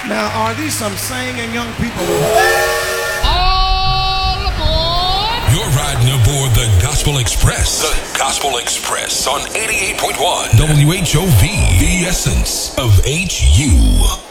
Now, are these some singing young people? All aboard! You're riding aboard the Gospel Express. The Gospel Express on 88.1 WHOV, the essence of HU.